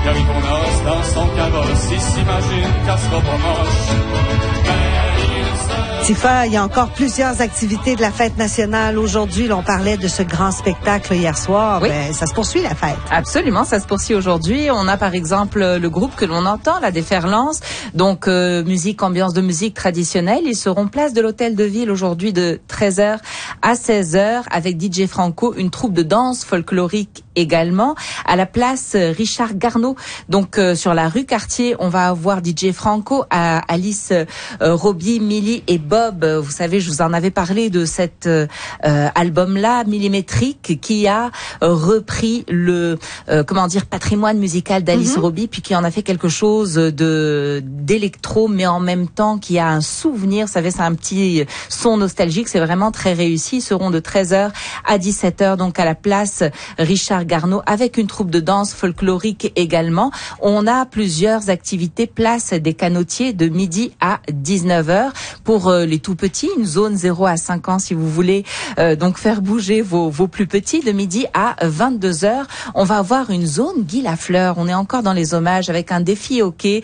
Gary Tournos dans son carrosse, il s'imagine qu'elle sera pas moche. Tifa, il y a encore plusieurs activités de la fête nationale aujourd'hui. Là, on parlait de ce grand spectacle hier soir. Oui. Ben, ça se poursuit, la fête. Absolument, ça se poursuit aujourd'hui. On a par exemple le groupe que l'on entend, la Déferlance, donc musique, ambiance de musique traditionnelle. Ils seront place de l'Hôtel de Ville aujourd'hui de 13h à 16h avec DJ Franco, une troupe de danse folklorique également. À la place Richard Garneau, donc sur la rue Cartier, on va avoir DJ Franco, Alice Roby, Millie et Bob. Vous savez, je vous en avais parlé de cet album-là, Millimétrique, qui a repris le patrimoine musical d'Alice Roby, puis qui en a fait quelque chose d'électro, mais en même temps qui a un souvenir. Vous savez, c'est un petit son nostalgique. C'est vraiment très réussi. Ils seront de 13h à 17h, donc à la place Richard Garneau, avec une troupe de danse folklorique également. On a plusieurs activités place des Canotiers de midi à 19h pour les tout petits, une zone 0 à 5 ans si vous voulez donc faire bouger vos plus petits. De midi à 22h, on va avoir une zone Guy Lafleur. On est encore dans les hommages avec un défi hockey,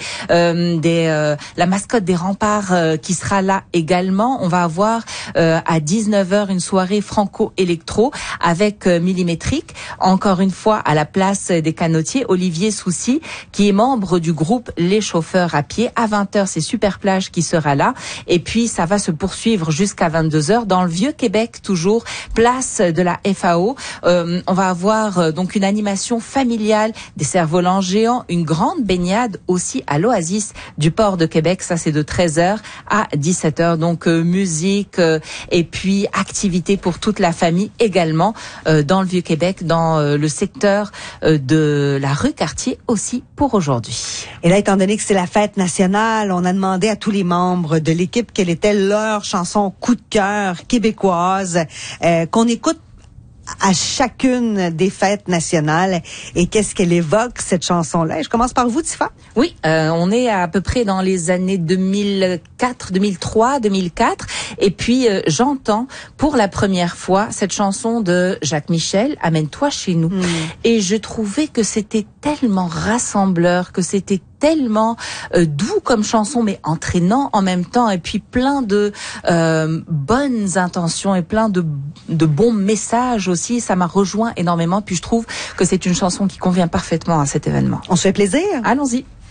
la mascotte des Remparts qui sera là également. On va avoir à 19h une soirée franco-électro avec Millimétrique. Encore une fois, à la place des Canotiers, Olivier Soucy, qui est membre du groupe Les Chauffeurs à pied. À 20h, c'est Superplage qui sera là. Et puis, ça va se poursuivre jusqu'à 22h dans le Vieux-Québec, toujours place de la FAO. On va avoir donc une animation familiale, des cerfs-volants géants, une grande baignade aussi à l'Oasis du port de Québec. Ça, c'est de 13h à 17h. Donc, musique et puis activité pour toute la famille également dans le Vieux-Québec, dans le secteur de la rue Cartier aussi pour aujourd'hui. Et là, étant donné que c'est la fête nationale, on a demandé à tous les membres de l'équipe quelle était leur chanson coup de cœur québécoise qu'on écoute à chacune des fêtes nationales et qu'est-ce qu'elle évoque, cette chanson-là. Je commence par vous, Tifa. Oui, on est à peu près dans les années 2004, 2003, 2004 et puis j'entends pour la première fois cette chanson de Jacques Michel, Amène-toi chez nous. Et je trouvais que c'était tellement rassembleur, que c'était tellement doux comme chanson, mais entraînant en même temps, et puis plein de bonnes intentions et plein de bons messages aussi. Ça m'a rejoint énormément, puis je trouve que c'est une chanson qui convient parfaitement à cet événement. On se fait plaisir? Allons-y.